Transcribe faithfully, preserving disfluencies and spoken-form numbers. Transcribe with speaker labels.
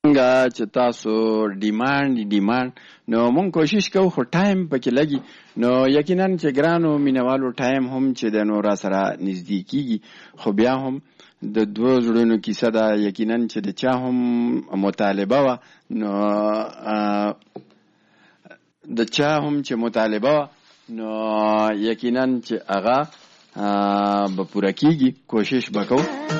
Speaker 1: څنګه چې تاسو ډیماند ډیماند نو مونږ کوشش کوو خو ټایم پکې لګي نو یقینا چې ګرانو مینوالو ټایم هم چې د نو را سره نږدې کیږي خو بیا هم د دوه زړونو کیسه ده یقینا چې د چا هم مطالبه وه نو د چا هم چې مطالبه وه نو یقینا چې هغه به پوره کیږي کوشش به کوو